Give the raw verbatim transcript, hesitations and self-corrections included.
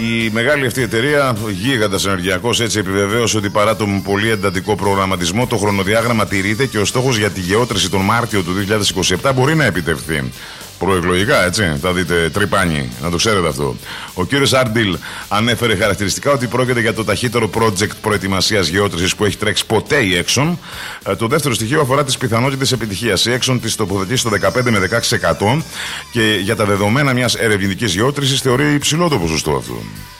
Η μεγάλη αυτή εταιρεία, γίγαντας ενεργειακός, έτσι επιβεβαίωσε ότι παρά τον πολύ εντατικό προγραμματισμό, το χρονοδιάγραμμα τηρείται και ο στόχος για τη γεώτρηση τον Μάρτιο του δύο χιλιάδες είκοσι επτά μπορεί να επιτευχθεί. Προεκλογικά, έτσι, θα δείτε τρυπάνι, να το ξέρετε αυτό. Ο κύριος Άρντιλ ανέφερε χαρακτηριστικά ότι πρόκειται για το ταχύτερο project προετοιμασίας γεώτρησης που έχει τρέξει ποτέ η Exxon. Το δεύτερο στοιχείο αφορά τις πιθανότητες επιτυχίας. Η Exxon τις τοποθετεί στο δεκαπέντε με δεκαέξι τοις εκατό και για τα δεδομένα μιας ερευνητικής γεώτρησης θεωρεί υψηλό το ποσοστό αυτό.